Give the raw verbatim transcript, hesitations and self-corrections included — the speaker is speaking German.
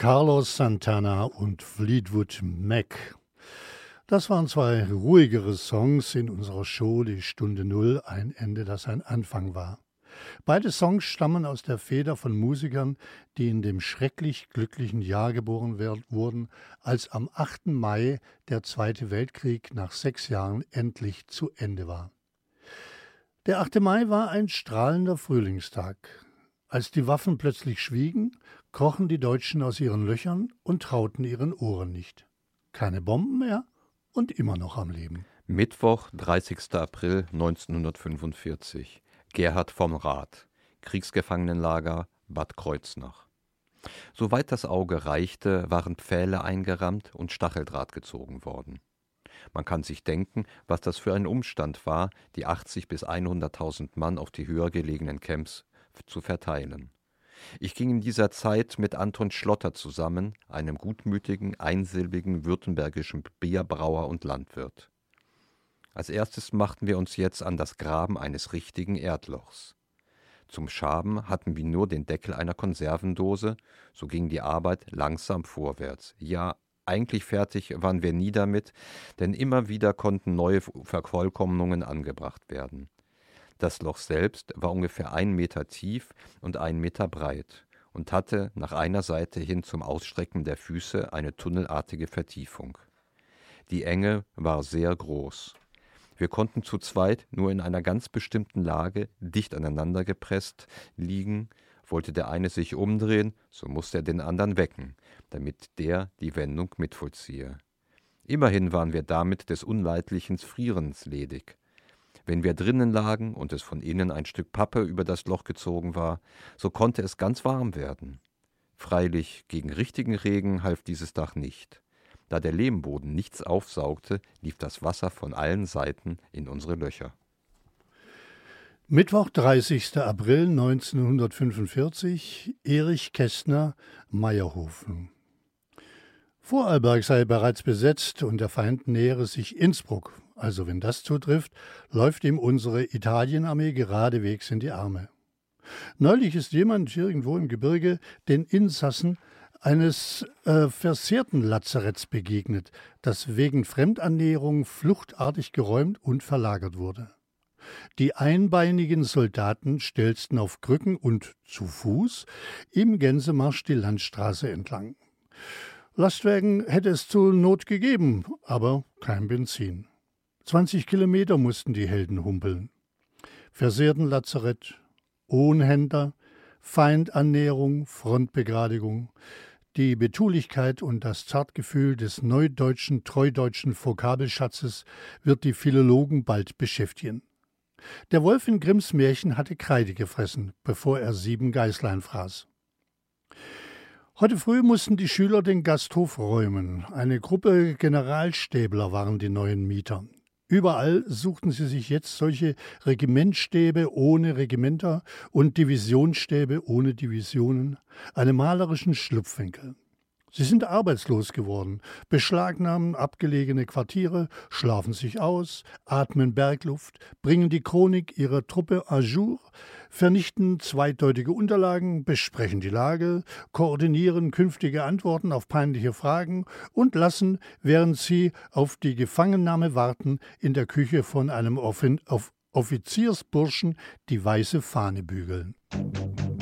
Carlos Santana und Fleetwood Mac. Das waren zwei ruhigere Songs in unserer Show Die Stunde Null, ein Ende, das ein Anfang war. Beide Songs stammen aus der Feder von Musikern, die in dem schrecklich glücklichen Jahr geboren werd- wurden, als am achten Mai der Zweite Weltkrieg nach sechs Jahren endlich zu Ende war. Der achte Mai war ein strahlender Frühlingstag. Als die Waffen plötzlich schwiegen, krochen die Deutschen aus ihren Löchern und trauten ihren Ohren nicht. Keine Bomben mehr und immer noch am Leben. Mittwoch, dreißigster April neunzehnhundertfünfundvierzig. Gerhard vom Rath, Kriegsgefangenenlager Bad Kreuznach. Soweit das Auge reichte, waren Pfähle eingerammt und Stacheldraht gezogen worden. Man kann sich denken, was das für ein Umstand war, die achtzig bis hunderttausend Mann auf die höher gelegenen Camps zu verteilen. Ich ging in dieser Zeit mit Anton Schlotter zusammen, einem gutmütigen, einsilbigen württembergischen Bierbrauer und Landwirt. Als erstes machten wir uns jetzt an das Graben eines richtigen Erdlochs. Zum Schaben hatten wir nur den Deckel einer Konservendose, so ging die Arbeit langsam vorwärts. Ja, eigentlich fertig waren wir nie damit, denn immer wieder konnten neue Vervollkommnungen angebracht werden. Das Loch selbst war ungefähr ein Meter tief und ein Meter breit und hatte nach einer Seite hin zum Ausstrecken der Füße eine tunnelartige Vertiefung. Die Enge war sehr groß. Wir konnten zu zweit nur in einer ganz bestimmten Lage, dicht aneinander gepresst, liegen. Wollte der eine sich umdrehen, so musste er den anderen wecken, damit der die Wendung mitvollziehe. Immerhin waren wir damit des unleidlichen Frierens ledig. Wenn wir drinnen lagen und es von innen ein Stück Pappe über das Loch gezogen war, so konnte es ganz warm werden. Freilich, gegen richtigen Regen half dieses Dach nicht. Da der Lehmboden nichts aufsaugte, lief das Wasser von allen Seiten in unsere Löcher. Mittwoch, dreißigster April neunzehnhundertfünfundvierzig, Erich Kästner, Meierhofen. Vorarlberg sei bereits besetzt und der Feind nähere sich Innsbruck. Also wenn das zutrifft, läuft ihm unsere Italienarmee geradewegs in die Arme. Neulich ist jemand irgendwo im Gebirge den Insassen eines äh, versehrten Lazaretts begegnet, das wegen Fremdannäherung fluchtartig geräumt und verlagert wurde. Die einbeinigen Soldaten stelzten auf Krücken und zu Fuß im Gänsemarsch die Landstraße entlang. Lastwagen hätte es zur Not gegeben, aber kein Benzin. zwanzig Kilometer mussten die Helden humpeln. Versehrten Lazarett, Ohnhänder, Feindannäherung, Frontbegradigung. Die Betulichkeit und das Zartgefühl des neudeutschen, treudeutschen Vokabelschatzes wird die Philologen bald beschäftigen. Der Wolf in Grimms Märchen hatte Kreide gefressen, bevor er sieben Geißlein fraß. Heute früh mussten die Schüler den Gasthof räumen. Eine Gruppe Generalstäbler waren die neuen Mieter. Überall suchten sie sich jetzt solche Regimentstäbe ohne Regimenter und Divisionsstäbe ohne Divisionen, einen malerischen Schlupfwinkel. Sie sind arbeitslos geworden, beschlagnahmen abgelegene Quartiere, schlafen sich aus, atmen Bergluft, bringen die Chronik ihrer Truppe à jour, vernichten zweideutige Unterlagen, besprechen die Lage, koordinieren künftige Antworten auf peinliche Fragen und lassen, während sie auf die Gefangennahme warten, in der Küche von einem Offen- Off- Offiziersburschen die weiße Fahne bügeln.